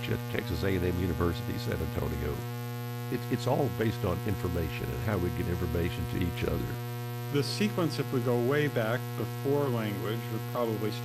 teach at Texas A&M University, San Antonio. It's all based on information and how we get information to each other. The sequence, if we go way back before language, would probably start